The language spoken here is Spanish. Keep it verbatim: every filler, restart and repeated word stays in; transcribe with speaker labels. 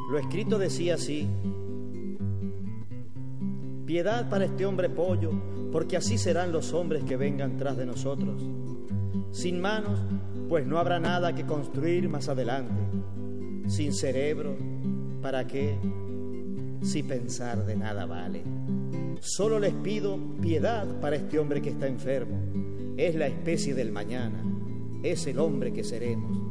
Speaker 1: Lo escrito decía así: piedad para este hombre pollo, porque así serán los hombres que vengan tras de nosotros. Sin manos, pues no habrá nada que construir más adelante. Sin cerebro, ¿para qué? Si pensar de nada vale. Solo les pido piedad para este hombre que está enfermo. Es la especie del mañana, es el hombre que seremos.